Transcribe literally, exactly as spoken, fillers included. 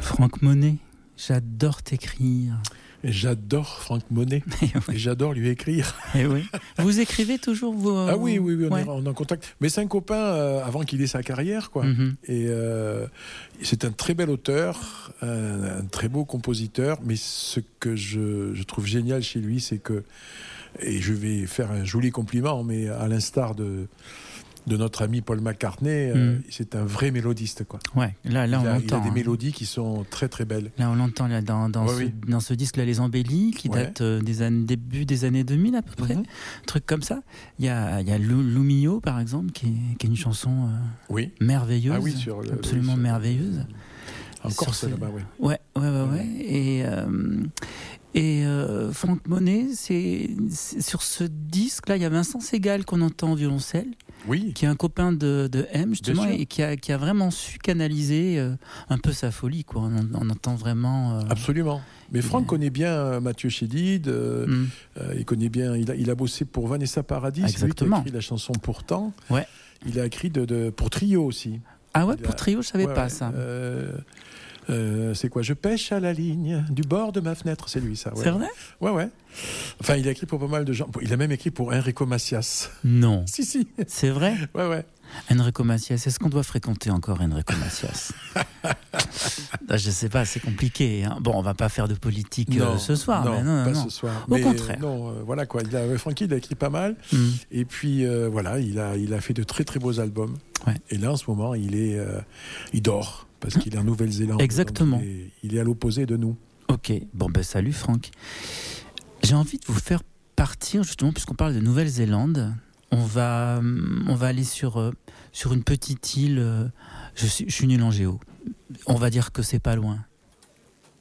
Franck Monet, j'adore t'écrire. Et j'adore Franck Monet. Et oui. Et j'adore lui écrire. Et oui. Vous écrivez toujours vous euh... Ah oui, oui, oui, on, ouais. est, on est en contact. Mais c'est un copain euh, avant qu'il ait sa carrière, quoi. Mm-hmm. Et euh, c'est un très bel auteur, un, un très beau compositeur. Mais ce que je, je trouve génial chez lui, c'est que, et je vais faire un joli compliment, mais à l'instar de de notre ami Paul McCartney, mm. euh, c'est un vrai mélodiste, quoi. Ouais, là, là il on a, entend. Il a des hein. mélodies qui sont très très belles. Là, on l'entend là, dans, dans, ouais, ce, oui. dans ce disque-là, Les Embellis, qui ouais. date euh, des années, début des années deux mille à peu près, mm-hmm. un truc comme ça. Il y a, il y a Lumio, par exemple, qui est, qui est une chanson euh, oui. merveilleuse, ah, oui, sur le, absolument oui, sur merveilleuse. Encore ça là-bas, oui. Ouais, ouais, ouais, ouais. Et, euh, et euh, Franck Monet, c'est, c'est sur ce disque-là, il y a Vincent Segal qu'on entend au violoncelle. Oui. Qui est un copain de, de M, justement, et qui a, qui a vraiment su canaliser euh, un peu sa folie, quoi. On, on entend vraiment... Euh... Absolument. Mais Franck a... connaît bien euh, Mathieu Chédid, euh, mm. euh, il connaît bien, il a, il a bossé pour Vanessa Paradis, c'est lui qui a écrit la chanson Pourtant. Ouais. Il a écrit de, de, pour Trio aussi. Ah ouais, il pour a... Trio, je savais ouais, pas ouais. ça. Euh... Euh, c'est quoi? Je pêche à la ligne du bord de ma fenêtre, c'est lui ça. Ouais. C'est vrai? Ouais, ouais. Enfin, il a écrit pour pas mal de gens. Il a même écrit pour Enrico Macias. Non. si, si. C'est vrai? Ouais, ouais. Enrico Macias, est-ce qu'on doit fréquenter encore Enrico Macias? Je sais pas, c'est compliqué. Hein. Bon, on va pas faire de politique non, euh, ce soir. Non, mais non, pas non. ce soir. Au mais contraire. Non, euh, voilà quoi. Il a, Francky, il a écrit pas mal. Mm. Et puis euh, voilà, il a, il a fait de très très beaux albums. Ouais. Et là, en ce moment, il est, euh, il dort parce qu'il est en Nouvelle-Zélande. Exactement. Il est, il est à l'opposé de nous. Ok. Bon ben salut Franck. J'ai envie de vous faire partir justement puisqu'on parle de Nouvelle-Zélande. On va, on va aller sur, euh, sur une petite île. Euh, je suis, je suis nul en géo. On va dire que c'est pas loin.